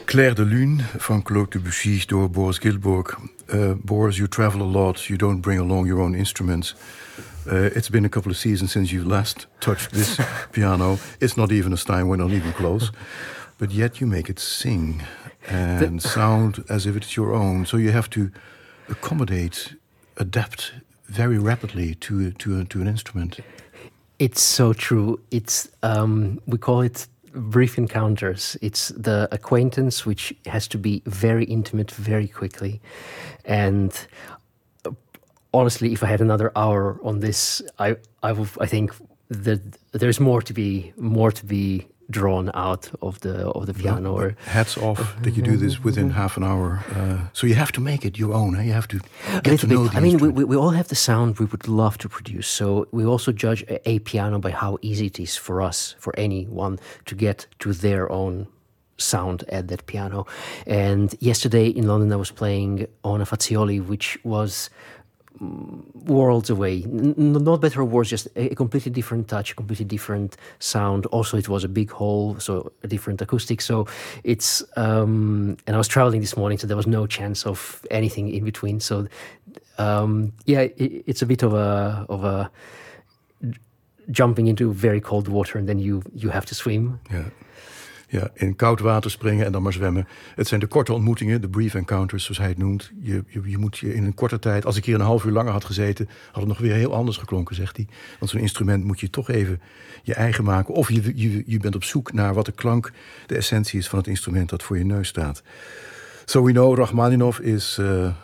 Clair de Lune van Claude Debussy door Boris Giltburg. Boris, you travel a lot. You don't bring along your own instruments. It's been a couple of seasons since you last touched this piano. It's not even a Steinway, not even close. But yet you make it sing and sound as if it's your own. So you have to accommodate, adapt very rapidly to an instrument. It's so true. It's we call it brief encounters. It's the acquaintance which has to be very intimate very quickly. And honestly, if I had another hour on this, I think that there's more to be drawn out of the piano. Well, hats off that you do this within half an hour. So you have to make it your own. You have to get to know the instrument. we all have the sound we would love to produce. So we also judge a piano by how easy it is for us, for anyone, to get to their own sound at that piano. And yesterday in London I was playing on a Fazioli, which was worlds away. Not better or worse, just a completely different touch, a completely different sound. Also, it was a big hall, so a different acoustic. So it's and I was traveling this morning, so there was no chance of anything in between. So it's a bit of a jumping into very cold water and then you have to swim. Ja, in koud water springen en dan maar zwemmen. Het zijn de korte ontmoetingen, de brief encounters, zoals hij het noemt. Je moet je in een korte tijd... Als ik hier een half uur langer had gezeten, had het nog weer heel anders geklonken, zegt hij. Want zo'n instrument moet je toch even je eigen maken. Of je bent op zoek naar wat de klank, de essentie is van het instrument dat voor je neus staat. So we know Rachmaninoff is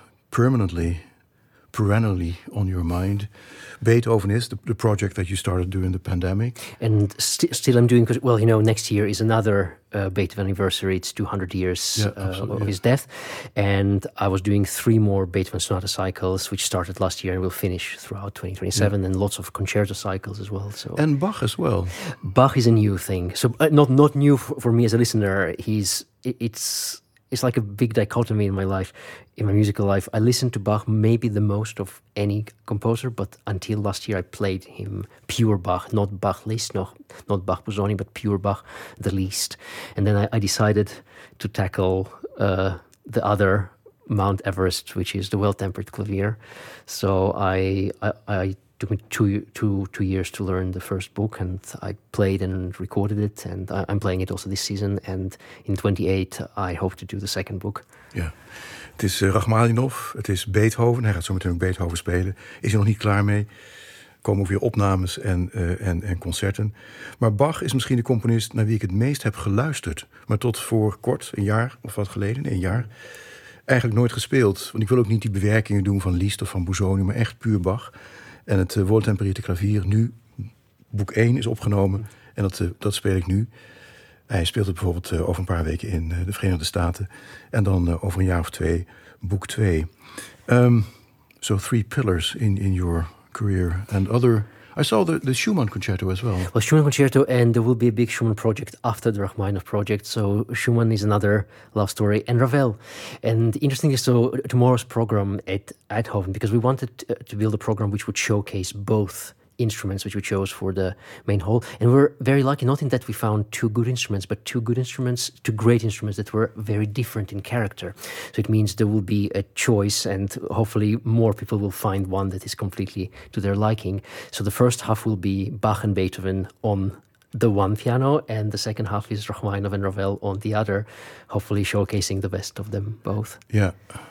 perennially on your mind. Beethoven is the project that you started during the pandemic. And still I'm doing, because, next year is another Beethoven anniversary. It's 200 years of his death. And I was doing 3 more Beethoven sonata cycles, which started last year and will finish throughout 2027, and lots of concerto cycles as well. So. And Bach as well. Bach is a new thing. So not new for me as a listener. It's like a big dichotomy in my life, in my musical life. I listened to Bach maybe the most of any composer, but until last year I played him pure Bach, not Bach Liszt, not Bach Busoni, but pure Bach, the least. And then I decided to tackle the other Mount Everest, which is the Well-Tempered Clavier. So I took me two years to learn the first book, and I played and recorded it, and I'm playing it also this season. And in 2028, I hope to do the second book. Ja, het is Rachmaninoff, het is Beethoven. Hij gaat zo meteen ook Beethoven spelen. Is hij nog niet klaar mee? Komen ook weer opnames en concerten. Maar Bach is misschien de componist naar wie ik het meest heb geluisterd. Maar tot voor kort, een jaar of wat geleden, eigenlijk nooit gespeeld. Want ik wil ook niet die bewerkingen doen van Liszt of van Busoni, maar echt puur Bach. En het Wohltempererte Klavier nu, boek 1 is opgenomen. En dat speel ik nu. Hij speelt het bijvoorbeeld over een paar weken in de Verenigde Staten. En dan over een jaar of 2, boek 2. So 3 pillars in your career. And other... I saw the Schumann concerto as well. Well, Schumann concerto, and there will be a big Schumann project after the Rachmaninoff project. So Schumann is another love story, and Ravel. And interesting is tomorrow's program at Eindhoven, because we wanted to build a program which would showcase both instruments which we chose for the main hall. And we're very lucky, not in that we found 2 good instruments, but 2 great instruments that were very different in character. So it means there will be a choice, and hopefully more people will find one that is completely to their liking. So the first half will be Bach and Beethoven on the one piano, and the second half is Rachmaninoff and Ravel on the other, hopefully showcasing the best of them both. Ja.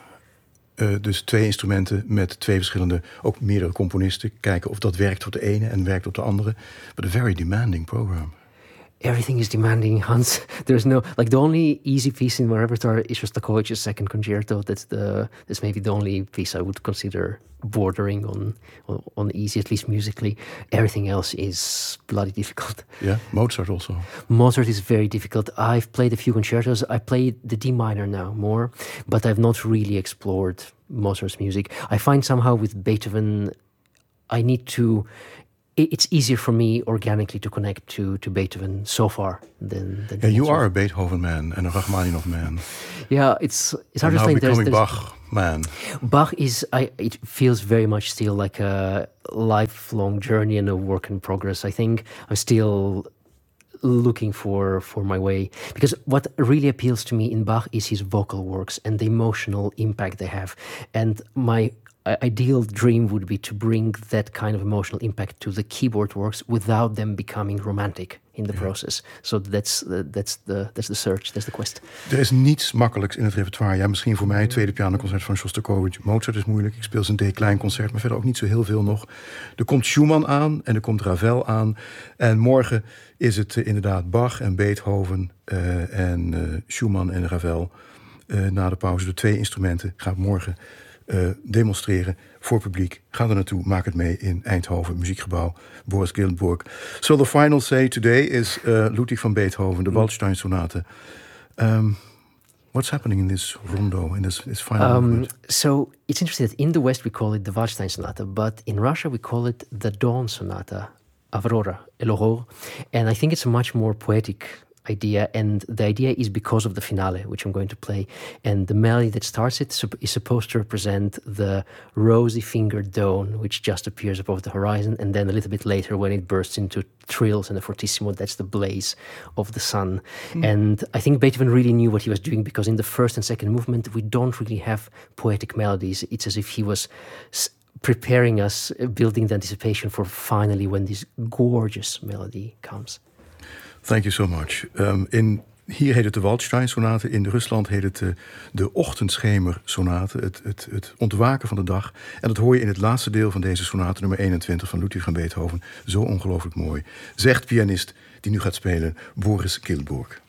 Dus 2 instrumenten met 2 verschillende, ook meerdere componisten. Kijken of dat werkt voor de ene en werkt op de andere. But a very demanding program. Everything is demanding, Hans. There's the only easy piece in my repertoire is Shostakovich's second concerto. That's maybe the only piece I would consider bordering on easy, at least musically. Everything else is bloody difficult. Yeah, Mozart also. Mozart is very difficult. I've played a few concertos. I play the D minor now more, but I've not really explored Mozart's music. I find somehow with Beethoven, it's easier for me organically to connect to Beethoven so far than you are a Beethoven man and a Rachmaninoff man. Yeah, it's hard to explain. Now becoming Bach man. Bach it feels very much still like a lifelong journey and a work in progress. I think I'm still looking for my way. Because what really appeals to me in Bach is his vocal works and the emotional impact they have. And my ideal dream would be to bring that kind of emotional impact to the keyboard works without them becoming romantic in the process. So that's the search, that's the quest. Er is niets makkelijks in het repertoire. Ja, misschien voor mij het tweede pianoconcert van Shostakovich. Mozart is moeilijk. Ik speel zijn D-klein concert, maar verder ook niet zo heel veel nog. Er komt Schumann aan en er komt Ravel aan. En morgen is het inderdaad Bach en Beethoven en Schumann en Ravel. Na de pauze de 2 instrumenten. Ga ik morgen demonstreren voor publiek. Ga er naartoe, maak het mee in Eindhoven, Muziekgebouw, Boris Giltburg. So the final say today is Ludwig van Beethoven, de Waldstein Sonate. What's happening in this rondo, in this final movement? So it's interesting that in the West we call it the Waldstein Sonata, but in Russia we call it the Dawn Sonata, Aurora, l'aurore. And I think it's a much more poetic idea, and the idea is because of the finale, which I'm going to play, and the melody that starts it is supposed to represent the rosy-fingered dawn, which just appears above the horizon, and then a little bit later, when it bursts into trills and the fortissimo, that's the blaze of the sun. And I think Beethoven really knew what he was doing, because in the first and second movement, we don't really have poetic melodies. It's as if he was preparing us, building the anticipation for finally when this gorgeous melody comes. Thank you so much. Hier heet het de Waldstein-sonate. In Rusland heet het de Ochtendschemer-sonate. Het ontwaken van de dag. En dat hoor je in het laatste deel van deze sonate, nummer 21 van Ludwig van Beethoven. Zo ongelooflijk mooi. Zegt pianist die nu gaat spelen, Boris Giltburg.